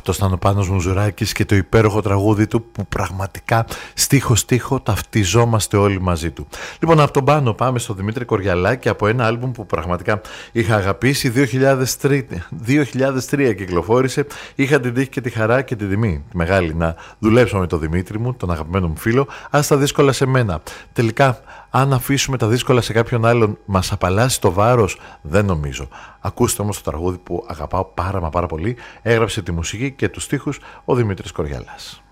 Αυτός ήταν ο Πάνος Μουζουράκης και το υπέροχο τραγούδι του που πραγματικά στίχο-στίχο ταυτιζόμαστε όλοι μαζί του. Λοιπόν, από τον Πάνο πάμε στο Δημήτρη Κοριαλάκη από ένα άλμπουμ που πραγματικά είχα αγαπήσει. 2003 κυκλοφόρησε. Είχα την τύχη και τη χαρά και την τιμή τη μεγάλη να δουλέψω με τον Δημήτρη μου, τον αγαπημένο μου φίλο. Ας τα δύσκολα σε μένα. Τελικά, αν αφήσουμε τα δύσκολα σε κάποιον άλλον, μας απαλλάσσει το βάρος? Δεν νομίζω. Ακούστε όμως το τραγούδι που αγαπάω πάρα πολύ. Έγραψε τη μουσική και τους στίχους ο Δημήτρης Κοριαλάς.